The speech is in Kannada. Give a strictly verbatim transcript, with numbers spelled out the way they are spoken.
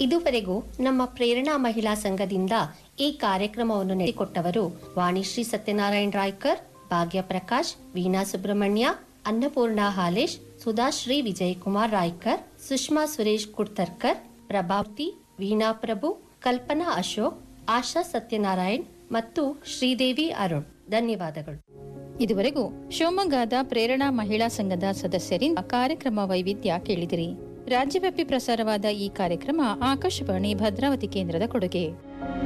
ಇದುವರೆಗೂ ನಮ್ಮ ಪ್ರೇರಣಾ ಮಹಿಳಾ ಸಂಘದಿಂದ ಈ ಕಾರ್ಯಕ್ರಮವನ್ನು ನಡೆಸಿಕೊಟ್ಟವರು ವಾಣಿಶ್ರೀ ಸತ್ಯನಾರಾಯಣ ರಾಯ್ಕರ್, ಭಾಗ್ಯ ಪ್ರಕಾಶ್, ವೀಣಾ ಸುಬ್ರಹ್ಮಣ್ಯ, ಅನ್ನಪೂರ್ಣ ಹಾಲೇಶ್, ಸುಧಾಶ್ರೀ ವಿಜಯಕುಮಾರ್ ರಾಯ್ಕರ್, ಸುಷ್ಮಾ ಸುರೇಶ್ ಕುಡ್ತರ್ಕರ್, ಪ್ರಭಾವತಿ, ವೀಣಾ ಪ್ರಭು, ಕಲ್ಪನಾ ಅಶೋಕ್, ಆಶಾ ಸತ್ಯನಾರಾಯಣ್ ಮತ್ತು ಶ್ರೀದೇವಿ ಅರುಣ್. ಧನ್ಯವಾದಗಳು. ಇದುವರೆಗೂ ಶಿವಮೊಗ್ಗದ ಪ್ರೇರಣಾ ಮಹಿಳಾ ಸಂಘದ ಸದಸ್ಯರಿಂದ ಕಾರ್ಯಕ್ರಮ ವೈವಿಧ್ಯ ಕೇಳಿದಿರಿ. ರಾಜ್ಯವ್ಯಾಪಿ ಪ್ರಸಾರವಾದ ಈ ಕಾರ್ಯಕ್ರಮ ಆಕಾಶವಾಣಿ ಭದ್ರಾವತಿ ಕೇಂದ್ರದ ಕೊಡುಗೆ.